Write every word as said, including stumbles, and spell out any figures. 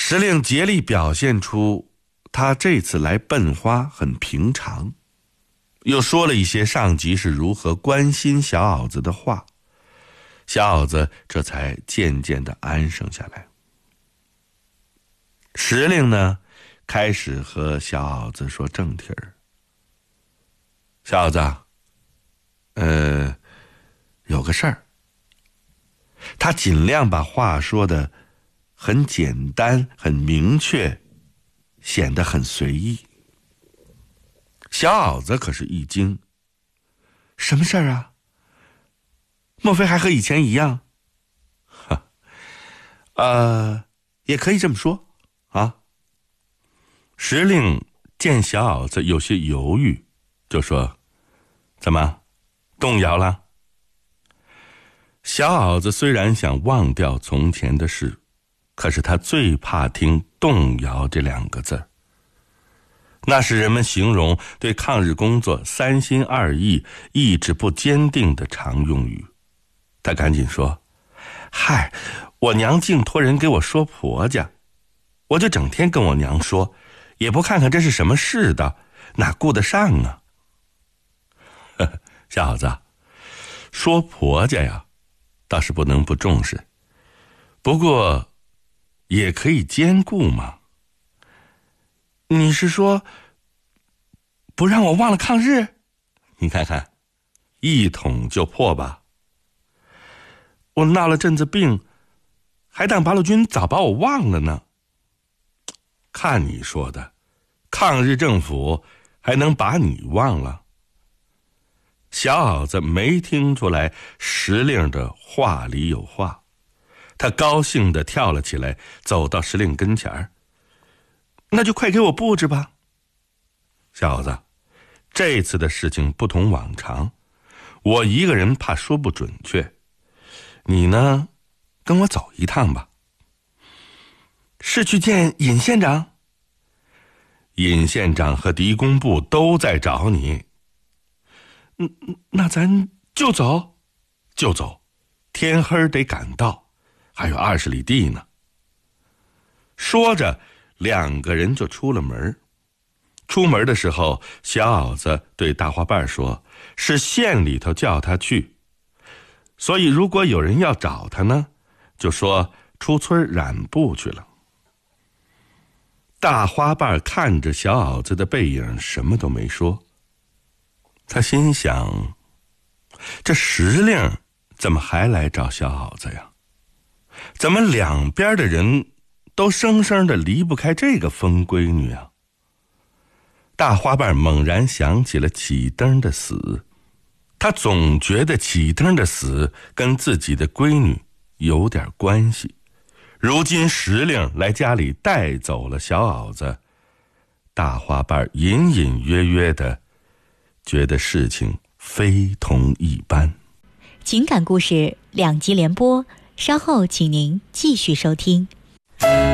石令竭力表现出他这次来奔花很平常，又说了一些上级是如何关心小袄子的话，小袄子这才渐渐地安生下来。石令呢，开始和小袄子说正题儿。小袄子，呃，有个事儿。他尽量把话说得很简单、很明确，显得很随意。小袄子可是一惊，什么事儿啊？莫非还和以前一样？哈，呃，也可以这么说啊。石令见小袄子有些犹豫，就说：“怎么，动摇了？”小袄子虽然想忘掉从前的事，可是他最怕听动摇这两个字儿。那是人们形容对抗日工作三心二意、意志不坚定的常用语。他赶紧说：“嗨，我娘净托人给我说婆家，我就整天跟我娘说，也不看看这是什么世道，哪顾得上啊？”呵呵，小袄子，说婆家呀，倒是不能不重视，不过也可以兼顾嘛。你是说不让我忘了抗日？你看看，一捅就破吧。我闹了阵子病，还当八路军早把我忘了呢。看你说的，抗日政府还能把你忘了？小袄子没听出来石令的话里有话，他高兴地跳了起来，走到石令跟前儿。那就快给我布置吧。小子，这次的事情不同往常，我一个人怕说不准确，你呢，跟我走一趟吧。是去见尹县长？尹县长和敌工部都在找你。嗯，那咱就走？就走，天黑得赶到，还有二十里地呢。说着，两个人就出了门。出门的时候，小袄子对大花瓣说，是县里头叫他去，所以如果有人要找他呢，就说出村染布去了。大花瓣看着小袄子的背影，什么都没说。他心想，这石令怎么还来找小袄子呀？怎么两边的人都生生的离不开这个疯闺女啊？大花瓣猛然想起了启灯的死，他总觉得启灯的死跟自己的闺女有点关系。如今石令来家里带走了小袄子，大花瓣隐隐约约的觉得事情非同一般。 情感故事两集连播，稍后请您继续收听。